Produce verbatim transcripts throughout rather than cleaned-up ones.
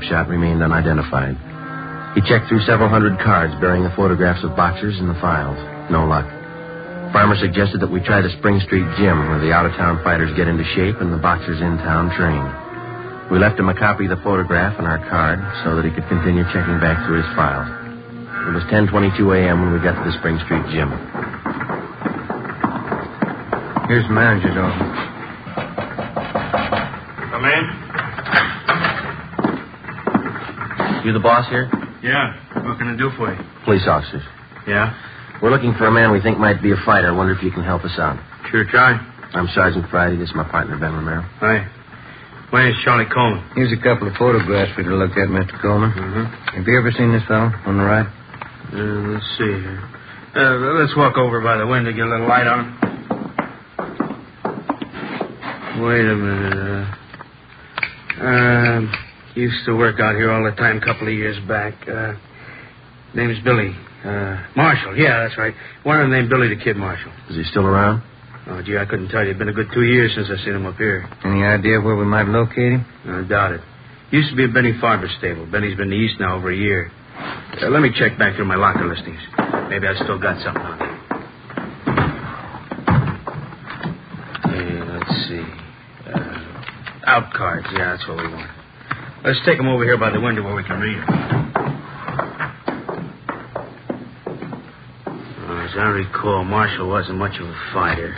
mugshot remained unidentified. He checked through several hundred cards bearing the photographs of boxers in the files. No luck. Farmer suggested that we try the Spring Street gym where the out-of-town fighters get into shape and the boxers in-town train. We left him a copy of the photograph and our card so that he could continue checking back through his files. It was ten twenty-two a.m. when we got to the Spring Street gym. Here's the manager's office. Come in. You the boss here? Yeah. What can I do for you? Police officers. Yeah? We're looking for a man we think might be a fighter. I wonder if you can help us out. Sure, try. I'm Sergeant Friday. This is my partner, Ben Romero. Hi. My name's Charlie Coleman. Here's a couple of photographs for you to look at, Mister Coleman. Mm-hmm. Have you ever seen this fellow on the right? Uh, let's see here. Uh, let's walk over by the window, get a little light on him. Wait a minute. Uh, uh, used to work out here all the time a couple of years back. Uh, name's Billy. Uh, Marshall. Yeah, that's right. One of them named Billy the Kid Marshall. Is he still around? Oh, gee, I couldn't tell you. It's been a good two years since I seen him up here. Any idea where we might locate him? I doubt it. Used to be a Benny Farber stable. Benny's been east now over a year. Uh, let me check back through my locker listings. Maybe I still got something on him. Hey, let's see. Uh, out cards. Yeah, that's what we want. Let's take him over here by the window where we can read them. Uh, as I recall, Marshall wasn't much of a fighter.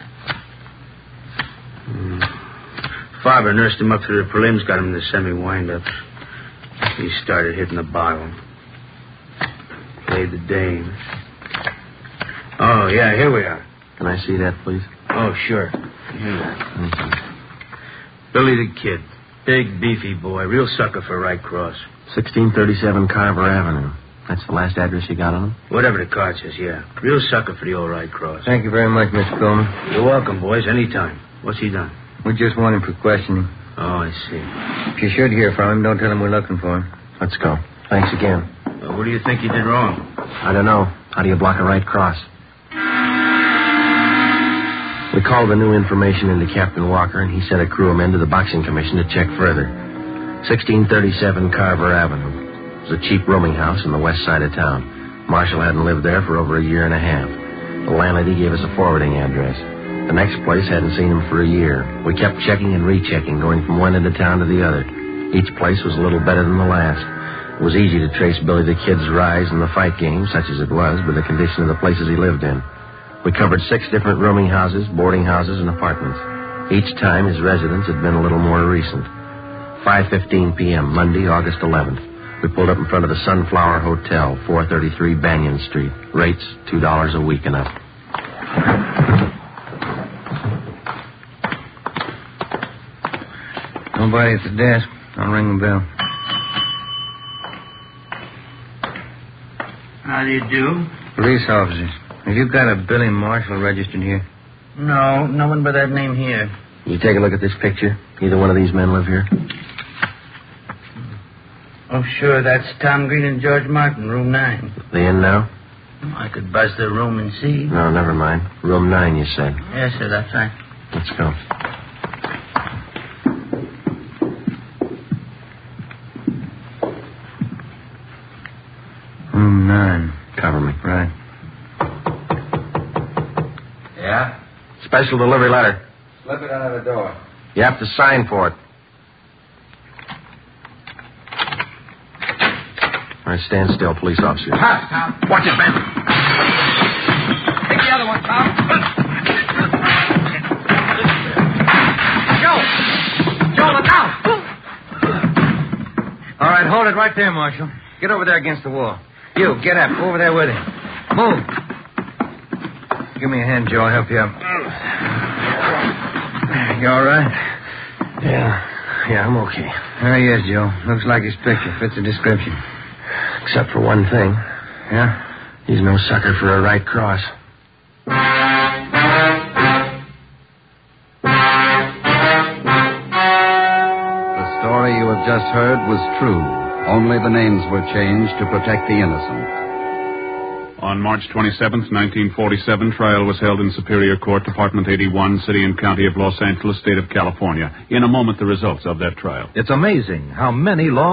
Hmm. Farber nursed him up through the prelims, got him in the semi-windups. He started hitting the bottle. Played the dames. Oh, yeah, here we are. Can I see that, please? Oh, sure. Here we are. Thank you. Billy the Kid. Big, beefy boy. Real sucker for right cross. sixteen thirty-seven Carver Avenue. That's the last address you got on him? Whatever the card says, yeah. Real sucker for the old right cross. Thank you very much, Mister Coleman. You're welcome, boys. Anytime. What's he done? We just want him for questioning. Oh, I see. If you should hear from him, don't tell him we're looking for him. Let's go. Thanks again. Well, what do you think he did wrong? I don't know. How do you block a right cross? We called the new information into Captain Walker, and he sent a crew of men to the Boxing Commission to check further. sixteen thirty-seven Carver Avenue. It was a cheap rooming house in the west side of town. Marshall hadn't lived there for over a year and a half. The landlady gave us a forwarding address. The next place hadn't seen him for a year. We kept checking and rechecking, going from one end of town to the other. Each place was a little better than the last. It was easy to trace Billy the Kid's rise in the fight game, such as it was, by the condition of the places he lived in. We covered six different rooming houses, boarding houses, and apartments. Each time his residence had been a little more recent. five fifteen p.m., Monday, August eleventh. We pulled up in front of the Sunflower Hotel, four thirty-three Banyan Street. Rates, two dollars a week and up. Nobody at the desk. I'll ring the bell. How do you do? Police officers. Have you got a Billy Marshall registered here? No, no one by that name here. You take a look at this picture. Either one of these men live here? Oh, sure, that's Tom Green and George Martin, room nine. They in now? I could buzz their room and see. No, never mind. Room nine, you said. Yes, sir, that's right. Let's go. Room nine. Cover me. Right. Yeah? Special delivery letter. Slip it out of the door. You have to sign for it. All right, stand still, police officer. Pass, Tom. Watch it, Ben. Take the other one, Tom. Joe! Joe, look out! All right, hold it right there, Marshal. Get over there against the wall. You, get up. Go over there with him. Move. Give me a hand, Joe. I'll help you up. You all right? Yeah. Yeah, I'm okay. Oh, yes, Joe. Looks like his picture. Fits the description. Except for one thing. Yeah? He's no sucker for a right cross. The story you have just heard was true. Only the names were changed to protect the innocent. On March twenty-seventh, nineteen forty-seven, trial was held in Superior Court, Department eighty-one, City and County of Los Angeles, State of California. In a moment, the results of that trial. It's amazing how many law